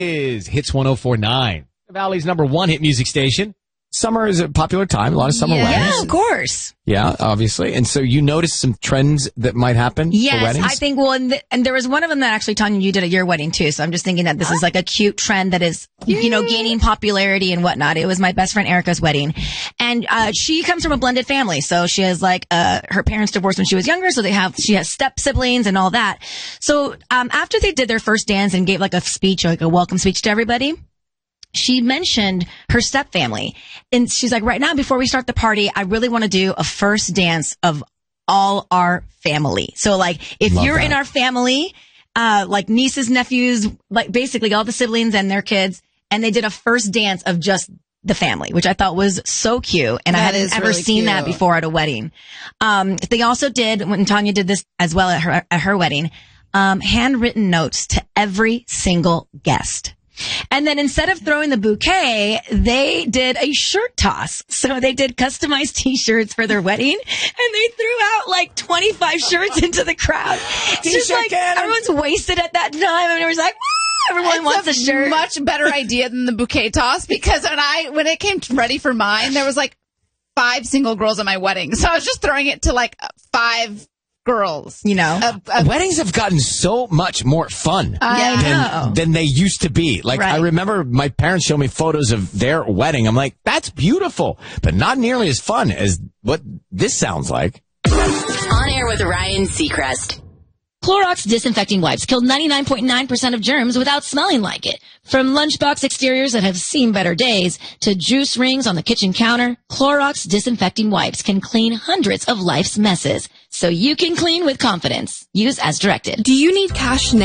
Is Hits 104.9, the Valley's #1 hit music station. Summer is a popular time. A lot of summer weddings. Yeah, of course. Yeah, obviously. And so you noticed some trends that might happen for weddings? I think, well, and there was one of them that actually, Tanya, you did at your wedding too. So I'm just thinking that this is like a cute trend that is, gaining popularity and whatnot. It was my best friend Erica's wedding. And, she comes from a blended family. So she has her parents divorced when she was younger. So she has step siblings and all that. So, after they did their first dance and gave like a speech, like a welcome speech to everybody, she mentioned her step family. And she's like, right now, before we start the party, I really want to do a first dance of all our family. So like, if you're in our family, like nieces, nephews, like basically all the siblings and their kids, and they did a first dance of just the family, which I thought was so cute. And I hadn't ever seen that before at a wedding. They also did, when Tanya did this as well at her wedding, handwritten notes to every single guest. And then instead of throwing the bouquet, they did a shirt toss. So they did customized t-shirts for their wedding, and they threw out like 25 shirts into the crowd. It's just like everyone's wasted at that time, and everyone's like, woo! Everyone wants a shirt. Much better idea than the bouquet toss, because when it came ready for mine, there was like 5 single girls at my wedding. So I was just throwing it to like 5 girls. Weddings have gotten so much more fun than they used to be. Like, I remember my parents showed me photos of their wedding. I'm like, that's beautiful, but not nearly as fun as what this sounds like. On Air with Ryan Seacrest. Clorox disinfecting wipes kill 99.9% of germs without smelling like it. From lunchbox exteriors that have seen better days to juice rings on the kitchen counter, Clorox disinfecting wipes can clean hundreds of life's messes. So you can clean with confidence. Use as directed. Do you need cash now?